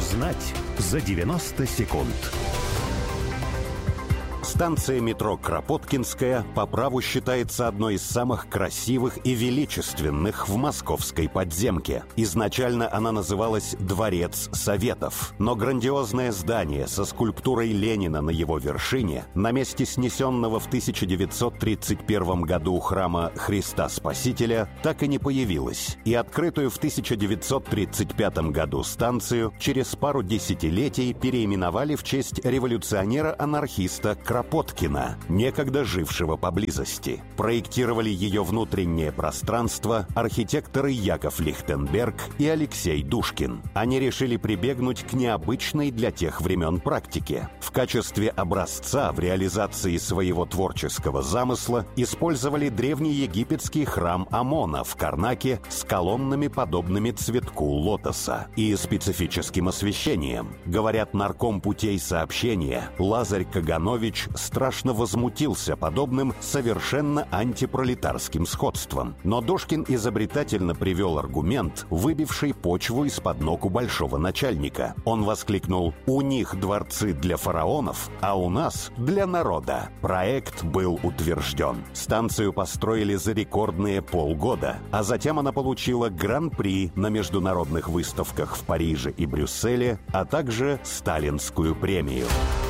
Узнать за 90 секунд. Станция метро Кропоткинская по праву считается одной из самых красивых и величественных в московской подземке. Изначально она называлась «Дворец Советов», но грандиозное здание со скульптурой Ленина на его вершине на месте снесенного в 1931 году храма Христа Спасителя так и не появилось, и открытую в 1935 году станцию через пару десятилетий переименовали в честь революционера-анархиста Кропоткина, некогда жившего поблизости. Проектировали ее внутреннее пространство архитекторы Яков Лихтенберг и Алексей Душкин. Они решили прибегнуть к необычной для тех времен практике. В качестве образца в реализации своего творческого замысла использовали древнеегипетский храм Амона в Карнаке с колоннами, подобными цветку лотоса, и специфическим освещением. Говорят, нарком путей сообщения Лазарь Каганович страшно возмутился подобным совершенно антипролетарским сходством. Но Душкин изобретательно привел аргумент, выбивший почву из-под ног у большого начальника. Он воскликнул: «У них дворцы для фараонов, а у нас для народа». Проект был утвержден. Станцию построили за рекордные полгода, а затем она получила гран-при на международных выставках в Париже и Брюсселе, а также Сталинскую премию.